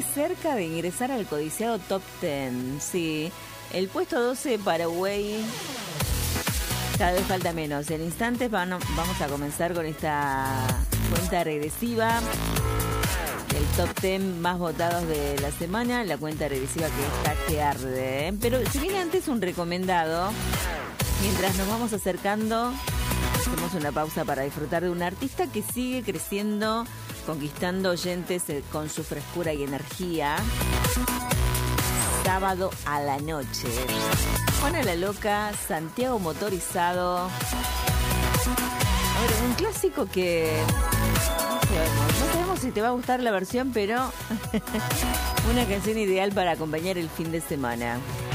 cerca de ingresar al codiciado Top 10. Sí, el puesto 12 Paraguay cada vez falta menos. En instantes vamos a comenzar con esta cuenta regresiva. El top 10 más votados de la semana, la cuenta regresiva que está que arde. Pero si viene antes un recomendado, mientras nos vamos acercando, hacemos una pausa para disfrutar de un artista que sigue creciendo, conquistando oyentes con su frescura y energía. Sábado a la noche. Juana la Loca, Santiago Motorizado. A ver, un clásico que no sabemos si te va a gustar la versión, pero una canción ideal para acompañar el fin de semana.